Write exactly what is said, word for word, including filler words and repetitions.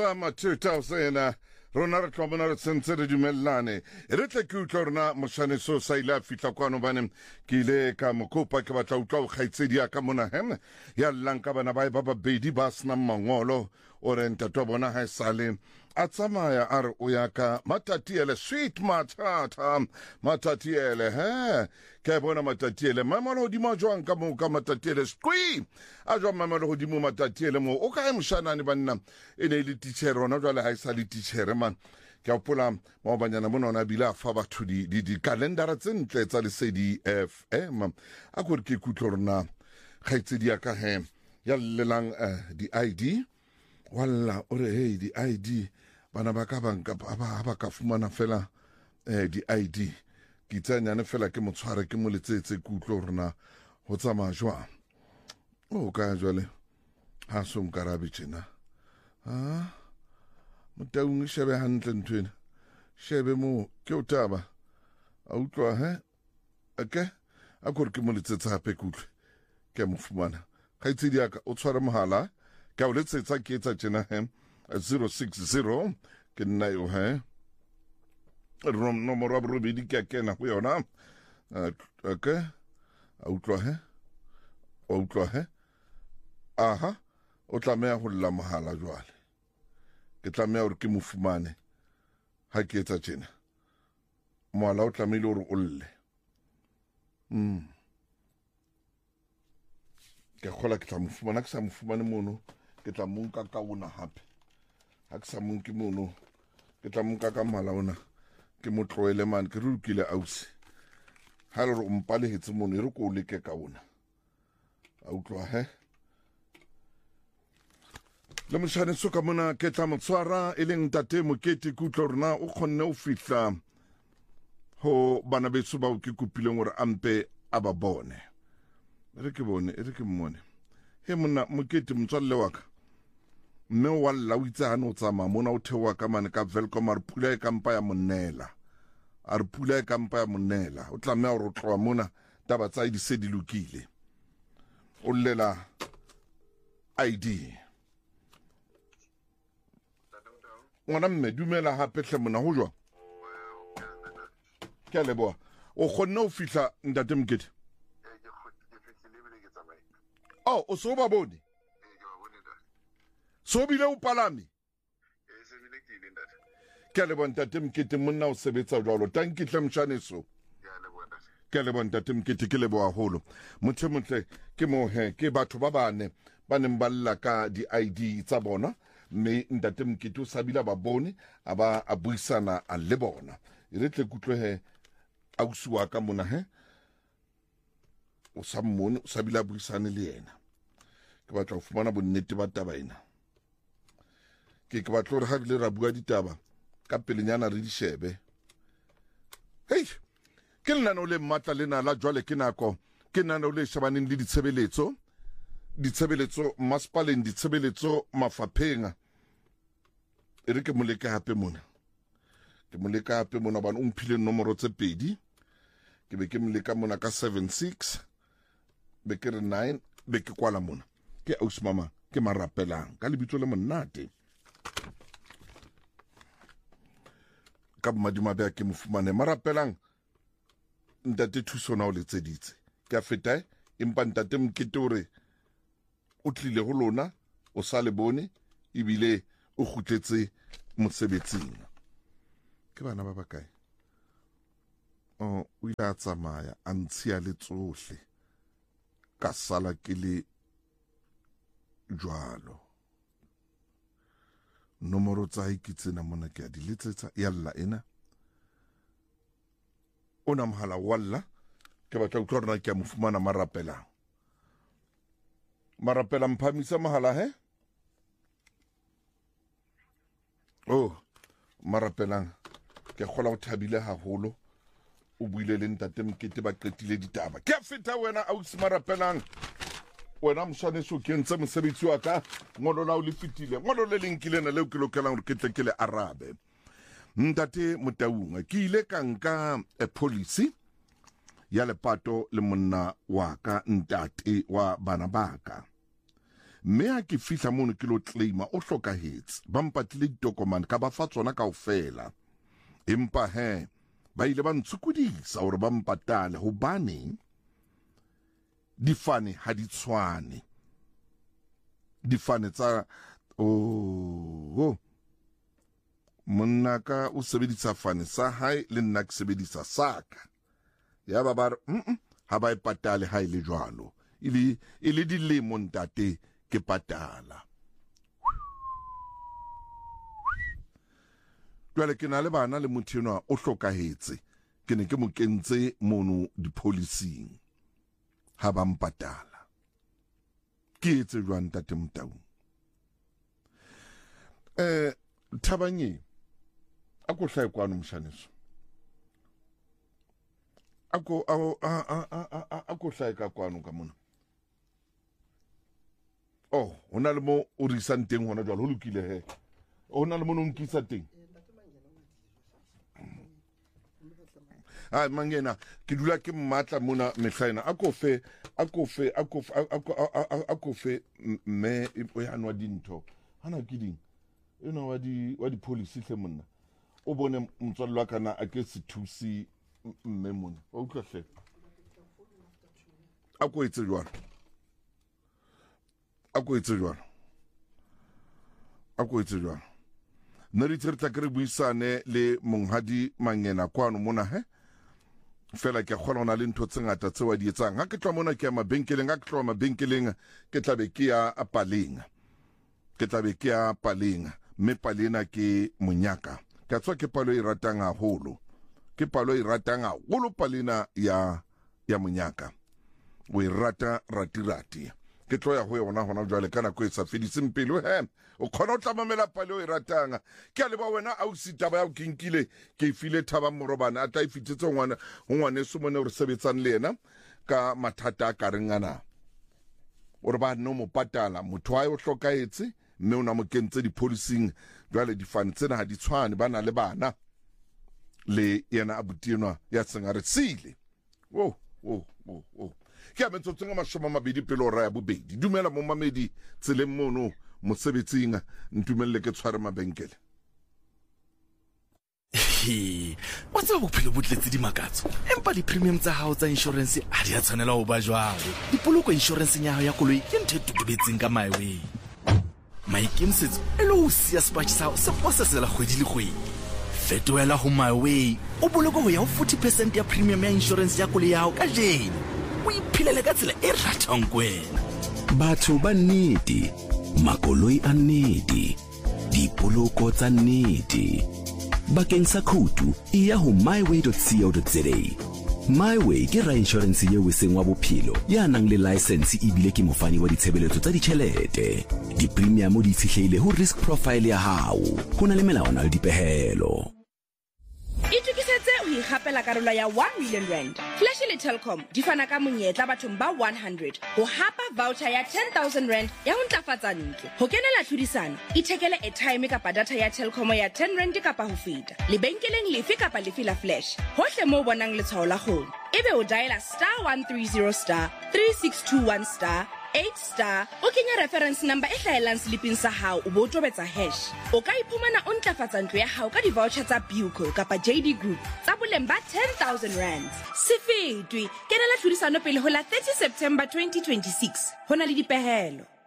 ma two thousand rona re tlhomona re tsentse re dumellane re tle ke utlwa rona moshaniso sa ile a fitla kwano bane ke ile ka mokopa ke batla utlwa o kgaitsedi ya ka mona hem ya llanka bana ba ba babedi ba sna mangolo o re ntatwa bona ha sale a tsamaya a re o ya ka matatiele sweet matata matatiele he ke bona matatiele mamalo di ma jwang ka mo ka matatiele squi a jwa mamalo di mo matatiele mo o ka emshanane banna ene ile teacher rona jwale ha sale teacher man ke a pola mo banyana mona na bila fa batho di di di calendar tse ntle tsa le C D F M a go re ke kutlo rona kgaitsedi ya ka he ya lelang di I D walla o re hey di I D bana ba ka banka ba ba ka fumana fela eh di I D ke tsanyane fela ke motshware ke mo letsetse kutlo rona ho tsama jwa o ka jwale ha so nkarabe tjena ha motaung shebe hantle ntwena shebe mo ke o taba a utlwa he okay a gore ke mo letsetsa hape kutlwe ke mo fumana khaitsedi ya ka o tshwara mohala ka o letsetsa ke etsa tjena he zero six zero ke nna yo he rom nomoro ya borobedi ke kena go yona okay a utlwa he o utlwa he aha o tlameha go lla mohala jwale ke tlameha gore ke mo fumane ha ke etsa tjena mohala o tlamehile gore o lle mm ke khola ke tla mo fumana ke sa mo fumane mono ke tla mo nka ka ona hape ha ke sa mo nke mono ke tla mo nka ka mohala ona ke mo tloele man ke re ukile ausi ha le re o mpalehetse mono e re ko le ke ka ona a utlwa he le moshane so ka mona ke tla motswara e leng tate mokete kutlo rona o khonne o fitla ho bana betso ba o ke kupileng gore ampe a ba bone re ke bone re ke mmone he mona mokete motswalle wa ka mme wa lla o itse hane o tsama mona o thewa ka mane ka Velcom a re pula e kampa ya monela a re pula e kampa ya monela o tlameha gore o tloa mona taba tsa di se di lokile o llela I D ngwana mme dumela hape hle mona ho jwa ke a leboa o kgonne o fihla ntate Mokete oh o so ba bone so bile o palame ke a leboa ntate Mokete monna o sebetsa jwalo tanki hle mshaneso ke a leboa ntate Mokete ke leboa haholo motho motle ke mo he ke batho ba bane ba neng ba lla ka di I D tsa bona mme ntate Mokete o sabila ba bone a ba a buisana a le bona e re tle kutlwe he ausi wa ka mona he o sa mmone o sabila buisane le yena ke batla go fumana bonnete ba taba ena ke ke batla re ha bile ra bua ditaba ka pelenyana re di shebe hey ke nna no le matla lena la jwale ke nako ke nna no le shabaneng le ditshebeletso ditshebeletso maspaleng ditshebeletso mafapheng e re ke moleka hape mona ke moleka hape mona bana o mphile nomoro tse pedi ke be ke moleka mona ka seven six be ke re nine be ke kwala mona ke ausi mama ke marapelang ka lebitso le monate ka madima ba ke mofumane marapelang ntate thusona o letseditse ke a feta empa ntate Mokete hore o tlile go lona o sa le bone ebile o khutletse mosebetsing ke bana ba bakae o o ila tsamaya a ntshia le tsohle ka sala ke le jwalo nomoro tsa ikitsena mona ke a di letsetsa yalla ena ona mohala walla ke batla utlwa rona ke a mo fumana marapelang marapela mphamisa mohala he oh marapelang ke khola o thabile haholo o buile le ntate Mokete ba qetile ditaba ke a feta wena ausi marapelang wena mshaneso ke ntse mosebetsi wa ka ngolo la o le fitile ngolo le linkile na le ke lokelang gore ke tle ke le arabe ntate Motaung ke ile ka nka a policy ya lepato le monna wa ka ntate wa bana baka mme a ke fihla mono ke lo claima o hlokahetse ba mpatile ditokomane ka ba fa tsona kaofela empa he ba ile ba ntshukudisa hore ba mpatale hobane difane ha di tshwane difane tsa oh monna ka o sebedisa fane sa hae le nna ke sebedisa saka ya ba ba mm ha ba ipatale ha ile jwalo ile ile dilemo ntate ke patala jwale ke na le bana le motho enwa o hlokahetse ke ne ke mo kentse mono dipolicing ha ba mpatala ke etse jwang ntate Motau eh Thabanye ako hlaya kwano Mshaniso ako a a ako hlaya ka kwano ka mona oh hona le mo o risang teng hona jwalo ho lokile he hona le mo no nkisa teng ah mangena ke dula ke mmatla mona mehlaena ako fe ako fe ako ako fe me o ya nwa dintho hana ke ding ena wa di wa di policy hle monna o bone motswallo wa kana a ke se thusi mme mona o utlwa hle ako etse jwalo ako etse jwalo ako etse jwalo nna re tla ke re buisane le monghadi Mangena kwano mona he fela ke kgona ona le ntho tse ngata tse wa di etsang ha ke tloa mona ke ya mabenkeleng ha ke tloa mabenkeleng ke tla be ke ya Palenga ke tla be ke ya Palenga mme Palena ke Monyaka ka tswa ke palo e ratang haholo ke palo e ratang haholo Palena ya ya Monyaka o e rata ratirati ke tloya ho yona hona jwale kana ko etsa fediseng pelo he o khona o tlamamela palo e ratang ke a le ba wena a o sitaba ya o kinkile ke file Thaba Morobana a tla ifitsetse ngwana ngwane se mone re sebetsang le yena ka mathata ka rengana o re ba no mo patala motho wa o hlokaetse mme ona mo kentse di policing jwale di fane tsena ha di tshwane bana le bana le yena abutinwa ya tsengare sile wo wo wo wo ke a metsotseng a mashoma mabedi pelo ra ya bobedi dumela mo mamedi tseleng mono mosebetsing ntumelle ke tshware mabenkele he wa tsaba bophelo bo tletse di makatso empa di premium tsa hao tsa insurance a di a tshwanela ho ba jwalo dipoloko insurance ya hao ya koloi ke ntho e totobetseng ka my way maikemisetso e le ho sia sepatjhe sa hao se posesela kgwedi le kgwedi fetoela ho my way o boloko ho ya ho forty percent ya premium ya insurance ya koloi ya hao ka jeno o iphilele ka tsela e ratang kwena batho ba nnete makoloi a nnete dipoloko tsa nnete bakeng sa khoutu e ya ho my way dot co dot za My Way ke ra insurance ye o seng wa bophelo ya nang le license e bile ke mofani wa ditshebeletso tsa ditjhelete di premium di tshihlile ho risk profile ya hao hona le melawana le dipehelo Itukisetse o ikgapela karolo ya one million rand. Flash le Telkom di fana ka monyetla bathong ba one hundred ho hapa voucher ya ten thousand rand ya ho ntlafatsa ntlo. Ho kenela tlhodisano, ithekele airtime kapa data ya Telkom ya ten rand kapa ho feta. Lebenkeleng lefe kapa lefe la Flash. Hohle mo bonang letshwao la kgomo. Ebe o diala star one three zero star three six two one star eight star o kenya reference number e hlaelang sliping sa hao o bo tobetsa hash o ka iphumana o ntlafatsa ntlo ya hao ka di-voucher tsa Buco kapa J D Group tsa boleng ba ten thousand rand se fetwe kenela tlhodisano pele ho la thirty September twenty twenty-six hona le dipehelo.